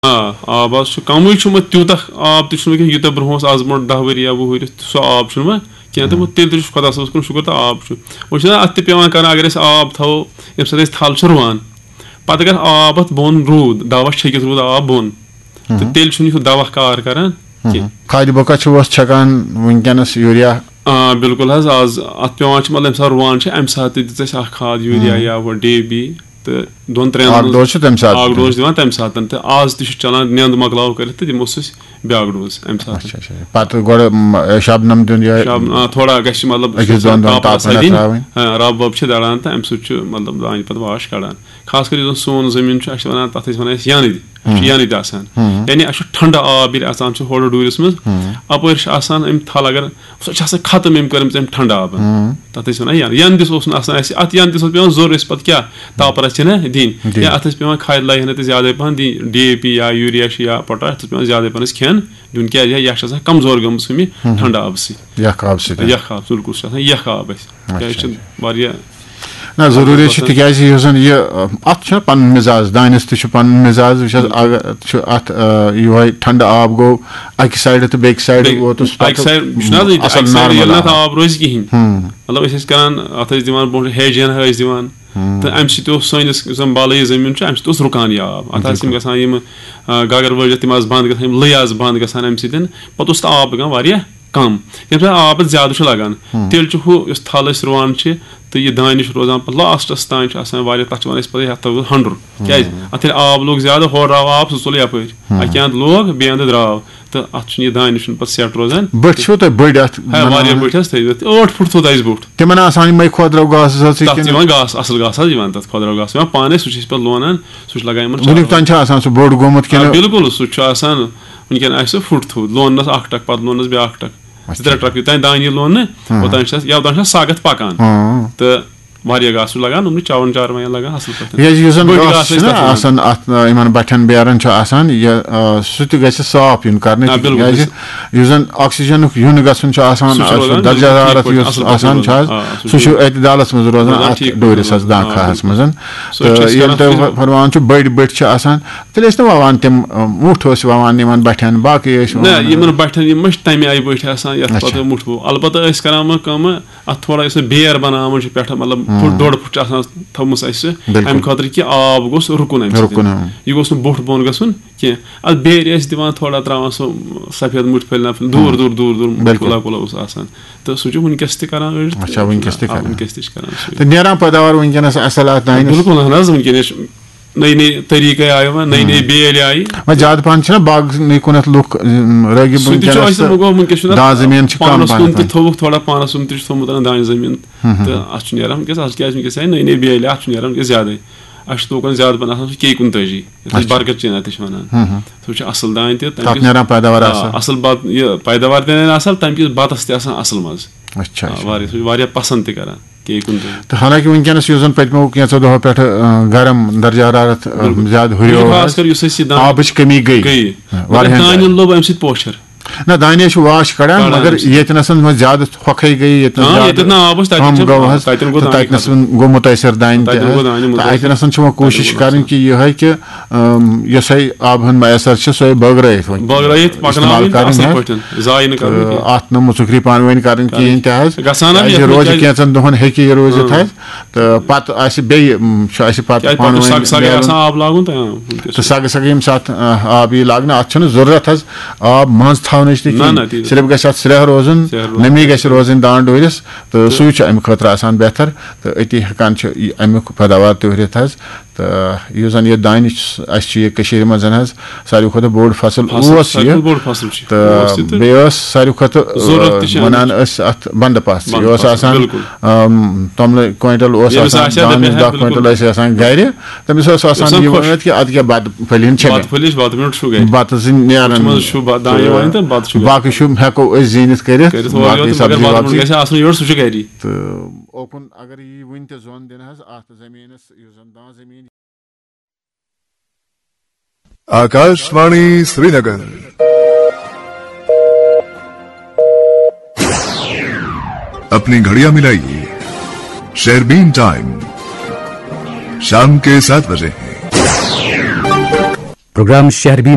आब कम तूत आब यूत ब्रोह आज ब्रो 10 वर या 20 वर सो आब क्या तो तेल खुदा साब कुन शुक्र तो आब अत पे कर अगर आब थो ये थल रुवान पत् अगर आब अत बोन रूद दवा छकित रूद आब बोन तो तेल दवा कार कर खाद बोका छकान वनकस यूरिया बिल्कुल आज अत पे मतलब सा रुवान अम सात दिस खाद यूरिया या DAP तो 2-3 डोज दिवान तम सात तो आज चलान नेंद मकलाव कर तमो ब्या डोज अम सात शबनम थोड़ा गश मतलब रब वब दड़ान तो अम सह मतलब दान पे वाश कड़ान खास कर सोन जमीन वन तथ यानद यानी ठंड आब होड़ डूरिस मज अपर थल अगर सह खत्म अम कर ठंड आब तथ वन यंदिस अत यंदिस पे जोर पे क्या तापर ना दिन या अत पे खाद लाइन ज्यादा पहन दिन DAP या यूरिया या पोटाश पे ज्यादा पहन खेन दिन क्या यह कमजोर गम ठंड आब सख आब बिल्कुल यख आब क्या ना जरूरी अत पन मिजाज दानस तन मिजाज अत ये ठंड आब गो अक साइड तो बेक साइड आब रोज कहें मतलब करान अत ब्रो हेजन दिवान तो अम सैनिस बालई जमीन अम रुकान यह आब अत ग गगर वजह तम बंद ग लय बंद गसान अम पे आब गया कम ये आब ज्यादा लगान तेल थल रुवान तो यह दान रोजान लास्टस तान तथ वन पे हंड्र क्या अत आब लोग ज्यादा होर आब सह चल यप अक लोग बे द्राव तो अत दान पे सेट रोजान बट बड़ 8 फुट थो बुट तम खोदरो गास गास असल गास तथ खोदरो गास पाने सह पे लोनान सह लगान बोड़ गोमुत बिल्कुल सह वनकन फुट थो लोनस 1 टक पे लोनस ब्या टक 3 ट्रक योतान दान लोन ओतान सागत पकान तो गास लगान चवन चारवाइन लगान बठन बेरन सह साफ यून कर ऑक्सीजन यून गन दर्जादार सह एतदालस मज रोजान डोरिस दाखास मज फरमान बड़ बड़ तेल ववान तम मुठ ववान बठन बाकी बठन तमे आई बट मुठ अलबत्ता कम अत थोड़ा बेर बनान पे मतलब 1.5 फुट थमुस अम खतर कि आब गोस रुकुन यह गोस बोट बोन गसन कह अत बेर दिवान थोड़ा त्रावान सो सफेद मुठ फैलना दूर दूर दूर दूर कुला कुला तो सह वनकस पैदावार वनकस असल बिल्कुल वनकस नई नई तरीके आये नई नई बेल आई ज्यादा पहन बाग कुन लुक जमीन थोक थोड़ा पानस थोमुत दान जमीन तो अत वनकस नई नई बेल अत ज्यादा अस तोकन ज्यादा पन के 29 बरकत चीना वन सह असल दान पैदावार असल पैदावार तम बतस तसल मज पसंद तक तो हालांकि वनकस पतमो कैंसो दो पे गरम दर्जा हरारत ज्यादा हुरियो आब कमी गई दान लोब अम पोशर ना दाने वाश कड़ान मगर ये ज्यादा फोख गई गो मुतासर दान अतनस कोशिश कर कि यह कि आब मैसर सह बगृ अत मुसुखरी पान वन कर रोज कैंचन दोहन हे रोजित तो पे तो सग सग ये सात आब यह लागना अत जरूरत आब मज सिर्फ गस स्रह रोजन नमी गस रोजन दान डोरिस तो सह अम खतर बेहतर तो अति हेकान अमुक पैदावार तुहरित तो यह यह दान मज सारे खुद बोड़ फसल तो बे सारे खुद वनान अत बंद पास तमल क्विंटल 10 क्विंटल गर तमिस कि अत क्या बत फलिन बत बाकी हेको जीनित कर ओकुन अगर यह वन जोन दिन अत जमीन जमीन आकाशवाणी श्रीनगर अपनी घड़ियां मिलाइए शेरबीन टाइम शाम के 7 बजे है। प्रोग्राम शेरबीन